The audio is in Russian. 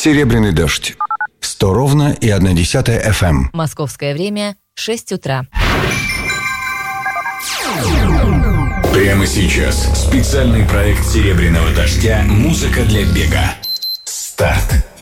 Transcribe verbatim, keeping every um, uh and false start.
Серебряный дождь. Сто ровно и одна десятая эф эм. Московское время шесть утра. Прямо сейчас специальный проект «Серебряного дождя» «Музыка для бега». Старт.